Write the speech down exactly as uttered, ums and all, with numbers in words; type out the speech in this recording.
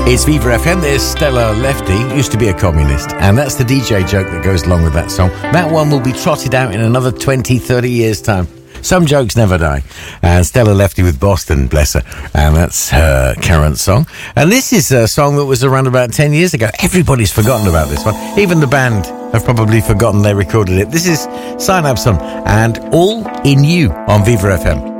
It's Viva F M. There's Stella Lefty, used to be a communist, and that's the D J joke that goes along with that song. That one will be trotted out in another twenty, thirty years' time. Some jokes never die. And Stella Lefty with Boston, bless her. And that's her current song. And this is a song that was around about ten years ago. Everybody's forgotten about this one. Even the band have probably forgotten they recorded it. This is Synapson and All In You on Viva F M.